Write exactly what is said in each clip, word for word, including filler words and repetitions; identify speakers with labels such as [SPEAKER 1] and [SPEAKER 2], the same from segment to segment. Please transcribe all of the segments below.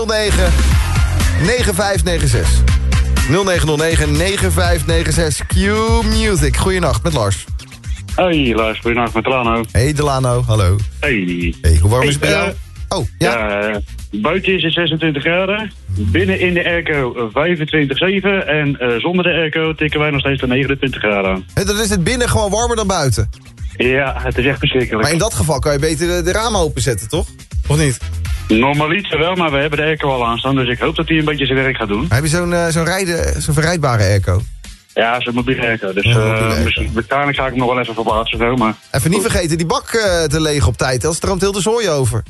[SPEAKER 1] negen negen vijf negen zes. nul negen nul negen negen vijf negen zes. Q Music. Goeienacht met Lars.
[SPEAKER 2] Hey Lars, goeienacht met Delano.
[SPEAKER 1] Hey Delano, hallo.
[SPEAKER 2] Hey.
[SPEAKER 1] Hey, hoe warm is het bij
[SPEAKER 2] Hey,
[SPEAKER 1] jou?
[SPEAKER 2] uh,
[SPEAKER 1] Oh, ja.
[SPEAKER 2] ja uh, buiten is het zesentwintig graden. Binnen in de airco vijfentwintig komma zeven. En uh, zonder de airco tikken wij nog steeds de negenentwintig graden aan.
[SPEAKER 1] En dan is het binnen gewoon warmer dan buiten.
[SPEAKER 2] Ja, het is echt verschrikkelijk.
[SPEAKER 1] Maar in dat geval kan je beter de, de ramen openzetten, toch? Of niet?
[SPEAKER 2] Normaliter wel, maar we hebben de airco al aanstaan. Dus ik hoop dat hij een beetje zijn werk gaat doen.
[SPEAKER 1] Maar heb je zo'n uh, zo'n rijden, zo'n verrijdbare airco?
[SPEAKER 2] Ja, zo'n mobiele airco. Dus
[SPEAKER 1] Ja, mobiele
[SPEAKER 2] uh,
[SPEAKER 1] airco.
[SPEAKER 2] misschien, waarschijnlijk ga ik hem nog wel even verplaatsen. Zo, maar...
[SPEAKER 1] Even niet vergeten die bak uh, te legen op tijd. Anders stroomt heel de zooi over.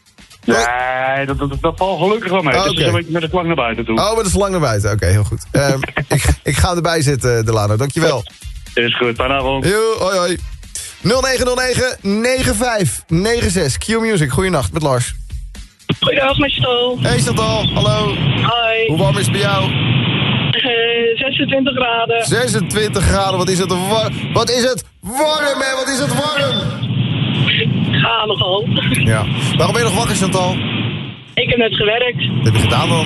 [SPEAKER 2] Nee, dat, dat, dat valt gelukkig wel mee.
[SPEAKER 1] Oh,
[SPEAKER 2] Dus
[SPEAKER 1] okay.
[SPEAKER 2] een beetje met de slang naar buiten toe.
[SPEAKER 1] Oh, met de slang naar buiten. Oké, okay, heel goed. Uh, ik, ik ga hem erbij zetten, Delano. Dankjewel.
[SPEAKER 2] Is goed, fijne avond.
[SPEAKER 1] Yo, hoi hoi. nul negen nul negen negen vijf negen zes. Q Music, goeienacht met Lars.
[SPEAKER 3] Goedendag met Chantal.
[SPEAKER 1] Hey Chantal, hallo.
[SPEAKER 3] Hi.
[SPEAKER 1] Hoe warm is het bij jou?
[SPEAKER 3] Uh, zesentwintig graden.
[SPEAKER 1] zesentwintig graden, wat is het warm. Wat is het warm, hè? Wat is het warm?
[SPEAKER 3] Ga nogal.
[SPEAKER 1] Ja. Waarom ben je nog wakker, Chantal?
[SPEAKER 3] Ik heb net gewerkt.
[SPEAKER 1] Wat heb je gedaan dan?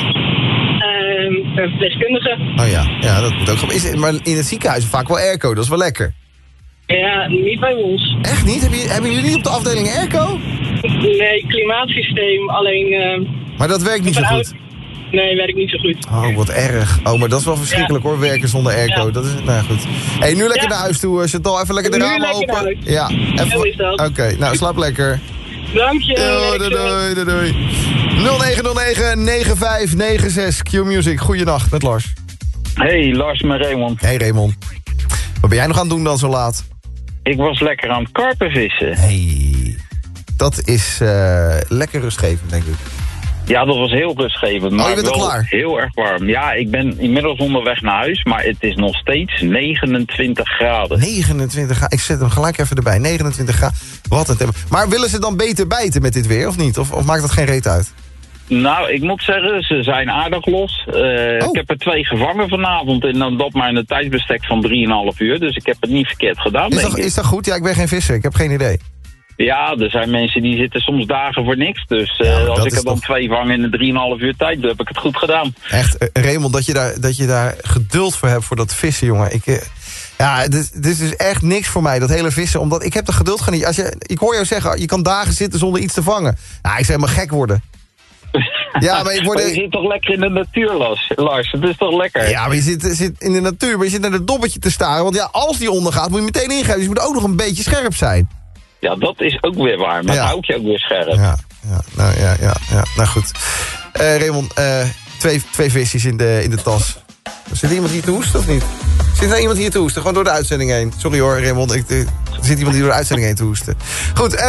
[SPEAKER 3] Uh, een verpleegkundige.
[SPEAKER 1] Oh ja, ja dat moet ook gewoon. Is het, maar in het ziekenhuis is vaak wel airco, dat is wel lekker.
[SPEAKER 3] Ja, niet bij ons.
[SPEAKER 1] Echt niet? Hebben jullie, hebben jullie niet op de afdeling airco?
[SPEAKER 3] Nee, klimaatsysteem. Alleen... Uh,
[SPEAKER 1] maar dat werkt niet zo goed.
[SPEAKER 3] Nee, werkt niet zo goed.
[SPEAKER 1] Oh, wat erg. Oh, maar dat is wel verschrikkelijk ja. hoor, werken zonder airco. Ja. Dat is, nou goed. Hé, hey, nu lekker ja. naar huis toe, Chantal. Even lekker de ramen open. Ja, even. Oké, okay, nou, slaap lekker.
[SPEAKER 3] Dank je.
[SPEAKER 1] Yo, doei, doei, doei, doei. nul negen nul negen negen vijf negen zes. Q Music, goeienacht met Lars.
[SPEAKER 4] Hey, Lars met Raymond.
[SPEAKER 1] Hey Raymond. Wat ben jij nog aan het doen dan zo laat?
[SPEAKER 4] Ik was lekker aan het karpenvissen.
[SPEAKER 1] Hey, dat is uh, lekker rustgevend, denk ik.
[SPEAKER 4] Ja, dat was heel rustgevend, maar
[SPEAKER 1] oh, je bent
[SPEAKER 4] wel
[SPEAKER 1] klaar.
[SPEAKER 4] heel erg warm. Ja, ik ben inmiddels onderweg naar huis, maar het is nog steeds negenentwintig graden.
[SPEAKER 1] negenentwintig graden, ik zet hem gelijk even erbij. negenentwintig graden, wat een tempo. Maar willen ze dan beter bijten met dit weer, of niet? Of, of maakt dat geen reet uit?
[SPEAKER 4] Nou, ik moet zeggen, ze zijn aardig los. Uh, oh. Ik heb er twee gevangen vanavond en dan dat maar in een tijdsbestek van drieënhalf uur. Dus ik heb het niet verkeerd gedaan,
[SPEAKER 1] is
[SPEAKER 4] denk
[SPEAKER 1] dat,
[SPEAKER 4] ik.
[SPEAKER 1] Is dat goed? Ja, ik ben geen visser, ik heb geen idee.
[SPEAKER 4] Ja, er zijn mensen die zitten soms dagen voor niks. Dus uh, ja, als ik er dan toch... twee vang in de drieënhalf uur tijd, dan heb ik het goed gedaan. Echt,
[SPEAKER 1] uh, Raymond, dat je, daar, dat je daar geduld voor hebt voor dat vissen, jongen. Ik, uh, ja, dit, dit is dus echt niks voor mij, dat hele vissen. Omdat ik heb de geduld gewoon niet. Als je, ik hoor jou zeggen, je kan dagen zitten zonder iets te vangen. Nou, ik zou helemaal gek worden. Ja, maar, ik word...
[SPEAKER 4] maar je zit toch lekker in de natuur, Lars? Lars, het is toch lekker?
[SPEAKER 1] Ja, maar je zit, zit in de natuur, maar je zit naar het dobbetje te staren. Want ja, als die ondergaat, moet je meteen ingrijpen. Dus je moet ook nog een beetje scherp zijn.
[SPEAKER 4] Ja, dat is ook weer waar, maar ja. Dan hou ik je ook weer scherp.
[SPEAKER 1] Ja, ja, nou, ja, ja, ja. nou goed. Uh, Raymond, uh, twee, twee visjes in de, in de tas. Zit iemand hier te hoesten of niet? Zit er iemand hier te hoesten? Gewoon door de uitzending heen. Sorry hoor, Raymond. Ik, er zit iemand hier door de uitzending heen te hoesten. Goed, uh,